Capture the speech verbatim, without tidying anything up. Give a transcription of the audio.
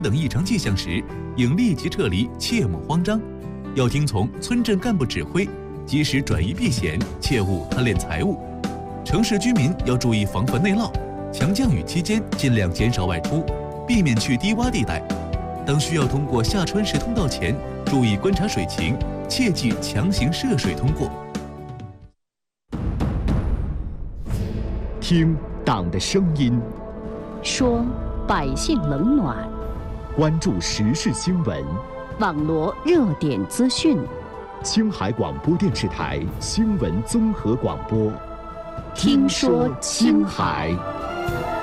等异常迹象时，应立即撤离，切莫慌张。要听从村镇干部指挥，及时转移避险，切勿贪恋财物。城市居民要注意防范内涝，强降雨期间尽量减少外出，避免去低洼地带。当需要通过下穿石通道前，注意观察水情，切忌强行涉水通过。 听党的声音， 说百姓冷暖， 关注时事新闻， 网罗热点资讯。 青海广播电视台新闻综合广播， 听说青海。 听说青海